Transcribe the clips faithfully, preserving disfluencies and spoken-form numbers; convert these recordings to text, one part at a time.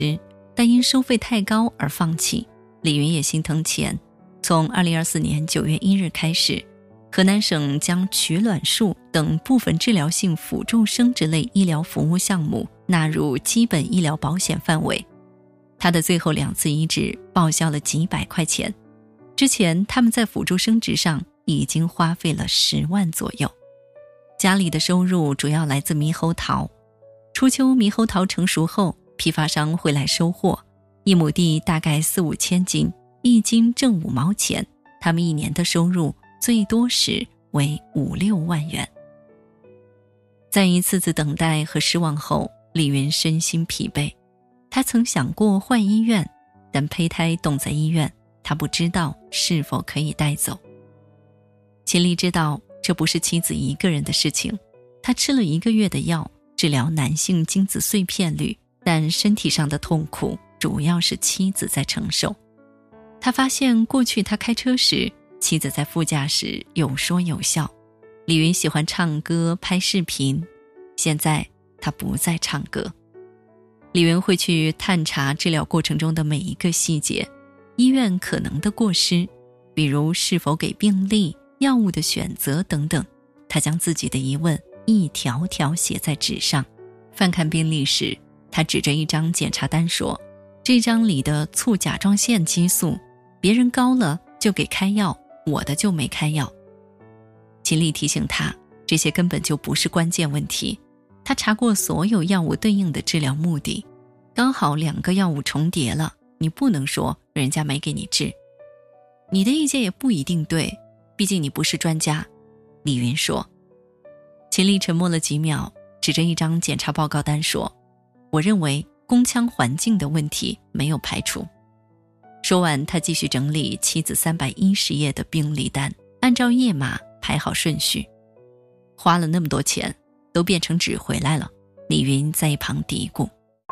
但因收费太高而放弃。李云也心疼钱，从二零二四年九月一日开始，河南省将取卵术等部分治疗性辅助生殖类医疗服务项目纳入基本医疗保险范围。他的最后两次移植报销了几百块钱，之前他们在辅助生殖上已经花费了十万左右。家里的收入主要来自猕猴桃，初秋猕猴桃成熟后，批发商会来收货，一亩地大概四五千斤，一斤挣五毛钱，他们一年的收入最多时为五六万元。在一次次等待和失望后，李云身心疲惫。他曾想过换医院，但胚胎冻在医院，他不知道是否可以带走。秦丽知道这不是妻子一个人的事情，他吃了一个月的药治疗男性精子碎片率，但身体上的痛苦主要是妻子在承受。他发现过去他开车时，妻子在副驾驶有说有笑。李云喜欢唱歌拍视频，现在他不再唱歌。李云会去探查治疗过程中的每一个细节，医院可能的过失，比如是否给病历、药物的选择等等。他将自己的疑问一条条写在纸上。翻看病历时，他指着一张检查单说，这张里的促甲状腺激素，别人高了就给开药，我的就没开药。秦丽提醒他，这些根本就不是关键问题。他查过所有药物对应的治疗目的，刚好两个药物重叠了，你不能说人家没给你治。你的意见也不一定对，毕竟你不是专家。李云说。秦丽沉默了几秒，指着一张检查报告单说，我认为宫腔环境的问题没有排除。说完，他继续整理妻子三百一十页的病历单，按照页码排好顺序。花了那么多钱都变成纸回来了，李云在一旁嘀咕。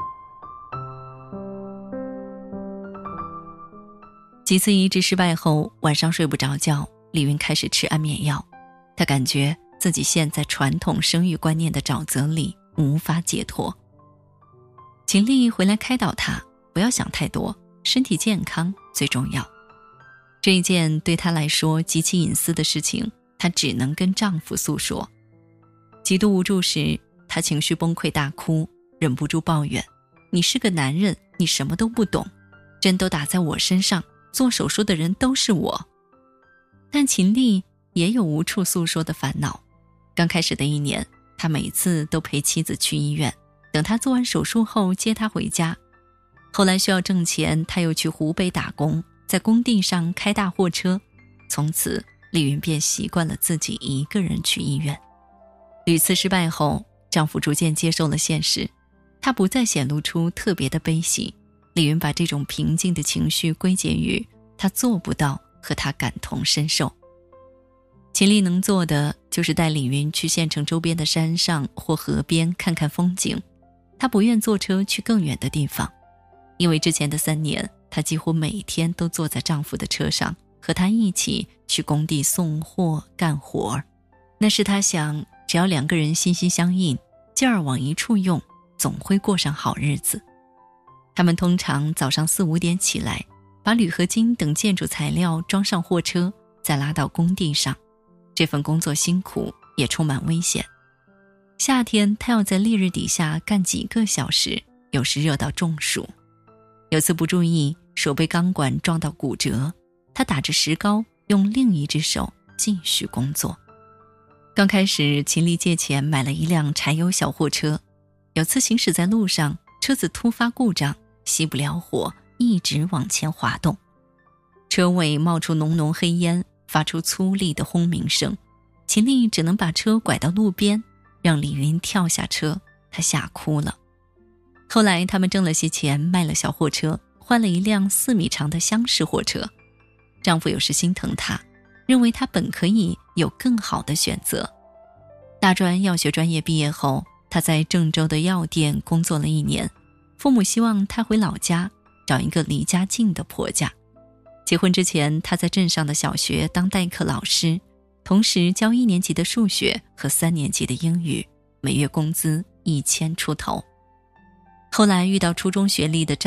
几次移植失败后，晚上睡不着觉，李云开始吃安眠药。他感觉自己陷在传统生育观念的沼泽里，无法解脱。秦丽回来开导他，不要想太多，身体健康最重要。这一件对她来说极其隐私的事情，她只能跟丈夫诉说。极度无助时，她情绪崩溃大哭，忍不住抱怨，你是个男人，你什么都不懂，针都打在我身上，做手术的人都是我。但秦丽也有无处诉说的烦恼。刚开始的一年，他每次都陪妻子去医院，等他做完手术后接他回家。后来需要挣钱，他又去湖北打工，在工地上开大货车。从此丽云便习惯了自己一个人去医院。屡次失败后，丈夫逐渐接受了现实，他不再显露出特别的悲喜。丽云把这种平静的情绪归结于他做不到和他感同身受。秦丽能做的就是带李云去县城周边的山上或河边看看风景，她不愿坐车去更远的地方，因为之前的三年，她几乎每天都坐在丈夫的车上，和他一起去工地送货干活。那是她想，只要两个人心心相印，劲儿往一处用，总会过上好日子。他们通常早上四五点起来，把铝合金等建筑材料装上货车，再拉到工地上。这份工作辛苦，也充满危险。夏天他要在烈日底下干几个小时，有时热到中暑。有次不注意，手被钢管撞到骨折，他打着石膏，用另一只手继续工作。刚开始，秦丽借钱买了一辆柴油小货车。有次行驶在路上，车子突发故障，熄不了火，一直往前滑动。车尾冒出浓浓黑烟，发出粗粝的轰鸣声。秦丽只能把车拐到路边，让李云跳下车，她吓哭了。后来他们挣了些钱，卖了小货车，换了一辆四米长的厢式货车。丈夫有时心疼她，认为她本可以有更好的选择。大专药学专业毕业后，她在郑州的药店工作了一年，父母希望她回老家找一个离家近的婆家。结婚之前，她在镇上的小学当代课老师，同时教一年级的数学和三年级的英语，每月工资一千出头。后来遇到初中学历的丈